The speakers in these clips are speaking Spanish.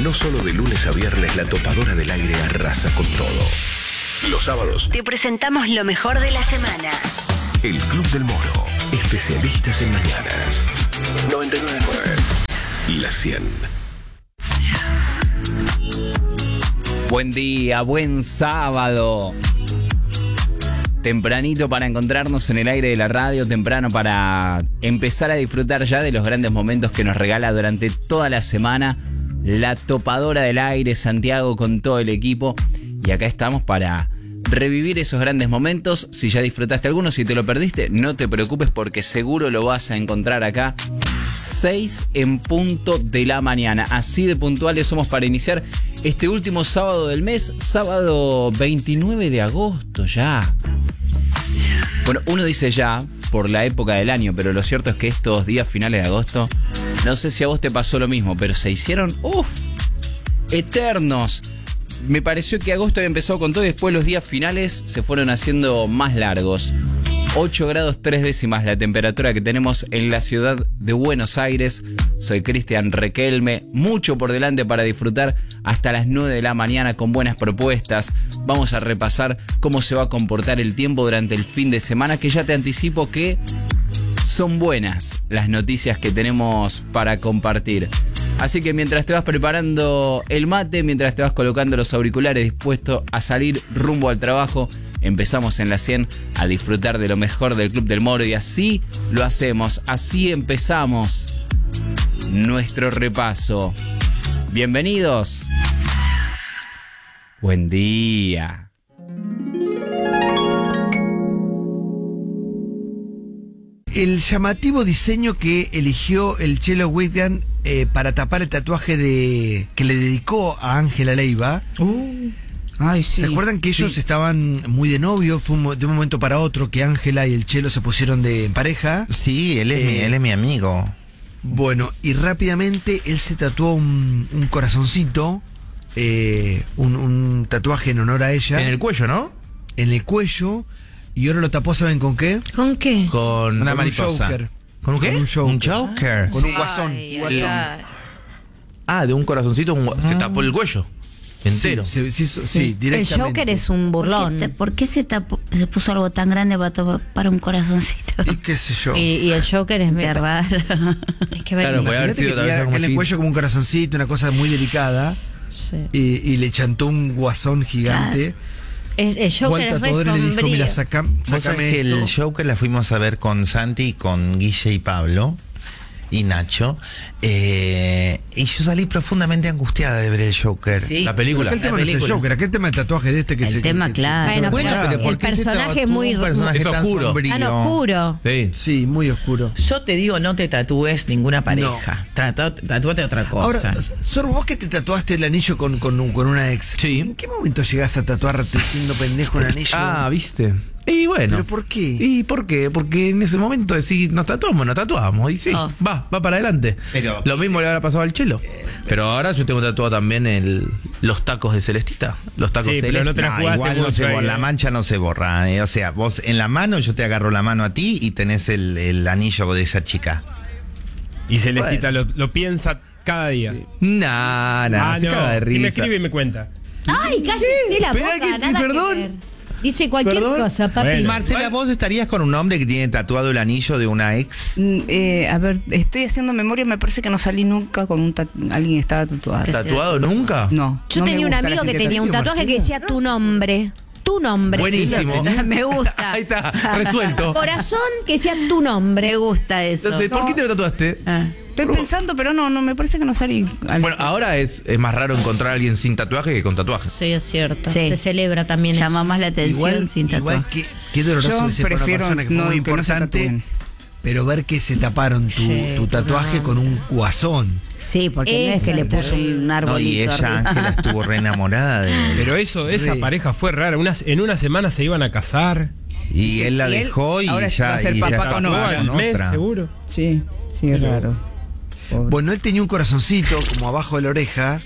No solo de lunes a viernes la topadora del aire arrasa con todo. Los sábados te presentamos lo mejor de la semana. El Club del Moro. Especialistas en mañanas. 99.9. La 100. Buen día, buen sábado. Tempranito para encontrarnos en el aire de la radio, temprano para empezar a disfrutar ya de los grandes momentos que nos regala durante toda la semana la topadora del aire, Santiago, con todo el equipo. Y acá estamos para revivir esos grandes momentos. Si ya disfrutaste alguno, si te lo perdiste, no te preocupes porque seguro lo vas a encontrar acá. 6 en punto de la mañana. Así de puntuales somos para iniciar este último sábado del mes, sábado 29 de agosto ya. Bueno, uno dice ya por la época del año, pero lo cierto es que estos días finales de agosto, no sé si a vos te pasó lo mismo, pero se hicieron eternos. Me pareció que agosto había empezado con todo y después los días finales se fueron haciendo más largos. 8 grados 3 décimas la temperatura que tenemos en la ciudad de Buenos Aires. Soy Cristian Requelme, mucho por delante para disfrutar hasta las 9 de la mañana con buenas propuestas. Vamos a repasar cómo se va a comportar el tiempo durante el fin de semana, que ya te anticipo que son buenas las noticias que tenemos para compartir. Así que mientras te vas preparando el mate, mientras te vas colocando los auriculares dispuesto a salir rumbo al trabajo, empezamos en la 100 a disfrutar de lo mejor del Club del Moro y así lo hacemos, así empezamos nuestro repaso. Bienvenidos. Buen día. El llamativo diseño que eligió el Chelo Whitgan para tapar el tatuaje que le dedicó a Ángela Leiva. Ay, sí. ¿Se acuerdan que ellos estaban muy de novio? Fue de un momento para otro que Ángela y el Chelo se pusieron en pareja. Sí, él es mi amigo. Bueno, y rápidamente él se tatuó un corazoncito, un tatuaje en honor a ella. En el cuello, ¿no? En el cuello. Y ahora lo tapó, ¿saben con qué? ¿Con qué? Con una un mariposa. Joker. ¿Con un qué? Con un Joker. Un Joker. Con un guasón. Ah, de un corazoncito se tapó el cuello entero. Sí, El directamente. Joker es un burlón. ¿Por qué se puso algo tan grande para un corazoncito? Y qué sé yo. Y el Joker es Qué raro. Es que Claro, puede haber Imagínate sido que tal vez tenía algo en el chiquito. cuello como un corazoncito, una cosa muy delicada. Sí. Y le chantó un guasón gigante. El Fue Joker al es re tatuador y le dijo, sombrío. mira, Vos sácame sabés que el esto. Joker la fuimos a ver con Santi y con Guille y Pablo y Nacho. Y yo salí profundamente angustiada de ver el Joker. Sí. La película. Aquel tema no es el Joker, aquel tema de tatuaje de este que El se... tema, que- claro. Bueno, Bueno, pero pero ¿por el qué se personaje es tatuó muy un personaje Es tan oscuro. sombrío? tan oscuro. Sí. Sí, muy oscuro. Yo te digo, no te tatúes ninguna pareja. Tatúate otra cosa. Ahora, Sorbo, vos que te tatuaste el anillo con una ex. Sí. ¿En qué momento llegás a tatuarte siendo pendejo un anillo? Ah, ¿viste? Y bueno. ¿Pero por qué? ¿Y por qué? Porque en ese momento decís, nos tatuamos. Y sí, Oh. va para adelante. Pero- Lo mismo le habrá pasado al Chelo. Pero ahora yo tengo tatuado también los tacos de Celestita. Los tacos Sí, pero Celeste. no te la No, jugaste igual no mucho se ahí, borra, la mancha no se borra. O sea, vos en la mano, yo te agarro la mano a ti y tenés el anillo de esa chica. Y Celestita lo piensa cada día. Nah, se caga de si risa. me escribe y me cuenta. Ay, cállese la Esperá boca, que- nada que perdón. ver. Dice cualquier Perdón. cosa, papi. Bueno. Marcela, ¿vos estarías con un hombre que tiene tatuado el anillo de una ex? A ver, estoy haciendo memoria, me parece que no salí nunca con alguien que estaba tatuado. ¿Tatuado nunca? No. Yo no me tenía un gusta amigo la que gente tenía un Marcela. tatuaje que decía tu nombre. Tu nombre. Buenísimo. Me gusta. Ahí está, resuelto. Corazón que decía tu nombre. Me gusta eso. Entonces, ¿por qué te lo tatuaste? Estoy pensando, pero no, me parece que no salí. Bueno, ahora es más raro encontrar a alguien sin tatuaje que con tatuaje. Sí, es cierto. Sí. Se celebra también Llama eso. más la atención sin igual tatuaje. qué doloroso Yo que sea para una prefiero persona que fue no- muy que no se importante, tatúen. pero ver que se taparon tu tatuaje con un guasón. Sí, porque no es que le puso un No, arbolito y ella, arriba. Ángela, estuvo re enamorada de él. Pero esa pareja fue rara. En una semana se iban a casar. Y él la y él dejó y ahora va ya, a ser y ya papá estaba con otra. al mes, otra. seguro. Sí, es raro. Bueno, él tenía un corazoncito como abajo de la oreja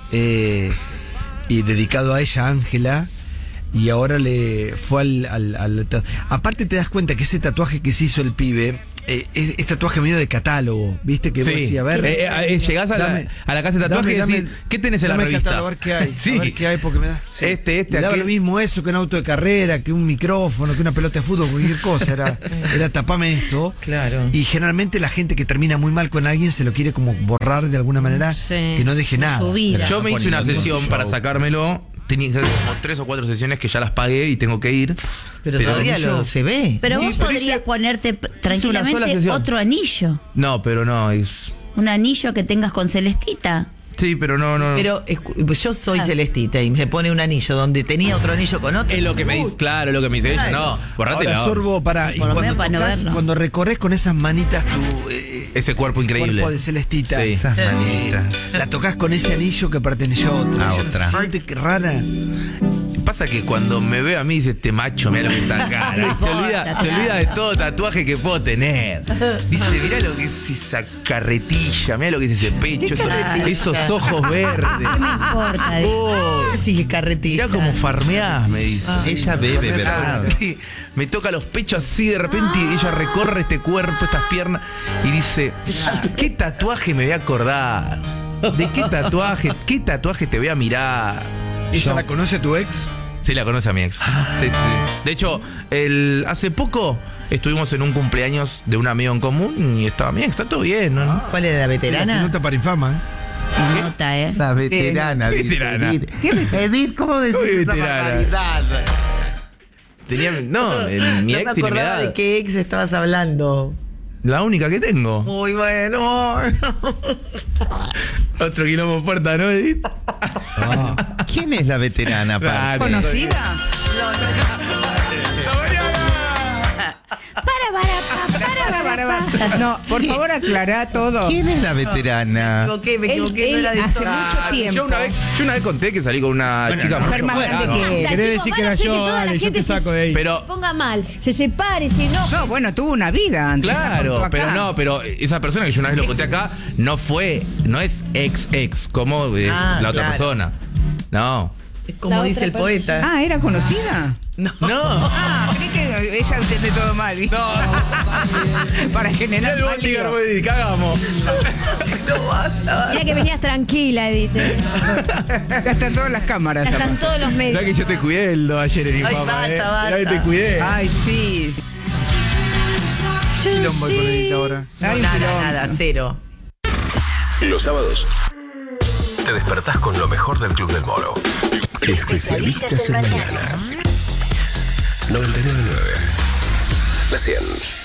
y dedicado a ella, Ángela, y ahora le fue aparte te das cuenta que ese tatuaje que se hizo el pibe es tatuaje medio de catálogo, ¿viste? Que vos decís, a ver. Llegás a la casa de tatuaje y decís, ¿qué tenés en la revista? Catálogo, a ver qué hay. Sí. A ver qué hay, porque me da. Sí. Este, me daba aquel. lo mismo eso que un auto de carrera, que un micrófono, que una pelota de fútbol, cualquier cosa. Era tapame esto. Claro. Y generalmente la gente que termina muy mal con alguien se lo quiere como borrar de alguna manera, Sí. que no deje nada. Su vida. Yo me hice una sesión para sacármelo. Tenía como 3 o 4 sesiones que ya las pagué y tengo que ir. Pero todavía se ve. Pero Sí, vos pero podrías hice- ponerte hice una sola tranquilamente sesión. otro anillo. No, pero no. Un anillo que tengas con Celestita. Sí, pero no. Pero yo soy Celestita y me pone un anillo donde tenía otro anillo con otro. Es lo que me dice, claro, es lo que me dice ella. No, borrate Ahora, la Sorbo, y Por lo menos para no verlo. cuando recorres con esas manitas tu ese cuerpo increíble. cuerpo de Celestita, Sí. Esas manitas. la tocas con ese anillo que perteneció a otra. A Ella otra. se siente que rara. Pasa que cuando me ve a mí dice, este macho, mira lo que está acá. No Y se olvida importa, de todo tatuaje que puedo tener. Dice, mira lo que es esa carretilla, mira lo que es ese pecho, esos ojos verdes. ¿Qué me importa? Oh, Sí, que carretilla. mirá cómo farmeás, me dice. Ella bebe, Ah, ¿verdad? sí. Me toca los pechos así de repente y ella recorre este cuerpo, estas piernas y dice, ¿qué tatuaje me voy a acordar? ¿De qué tatuaje te voy a mirar? ¿Ella la conoce a tu ex? Sí, la conoce a mi ex. Sí. De hecho, hace poco estuvimos en un cumpleaños de un amigo en común y estaba mi ex, está todo bien, ¿no? ¿Cuál era la veterana? Nota para infama, Y nota, ¿eh? La veterana. Sí, dice veterana. Edith. Edith, ¿cómo decís ¿Cómo esa veterana? barbaridad? Tenía, no, mi No ex me tiene mi acordaba edad. de qué ex estabas hablando. La única que tengo. Muy bueno. Otro quilombo puerta, ¿no, Edith? ¿Quién es la veterana, aparte? ¿Conocida? No, por favor aclará todo. ¿Quién es la veterana? Me equivoqué, no Él era de hace eso. mucho tiempo. Yo una vez conté que salí con una chica mujer mucho más grande buena. que- ¿Querés decir que era yo? toda la Dale, yo gente te saco de ahí. Pero, ponga mal, se separe, se enoja. No, bueno, tuvo una vida antes. la claro, contó pero acá. no, pero esa persona que yo una vez lo conté acá, no es ex, como es la otra claro. persona. No. Es como La dice otra el poeta. Ah, ¿era conocida? No. No. Ah, creí que ella entiende todo mal, ¿viste? Para generar mal lío. cagamos. Mira que venías tranquila, Edith. Ya están todas las cámaras. Ya están todos los medios. que yo te cuidé ayer en Ay, Infama, basta, Mirá que basta. te cuidé. Ay, sí. Quilombo con Edith ahora. No, Ay, nada, quilombo. nada, cero. Los sábados te despertás con lo mejor del Club del Moro. Especialistas en mañanas. 99.9. La 100.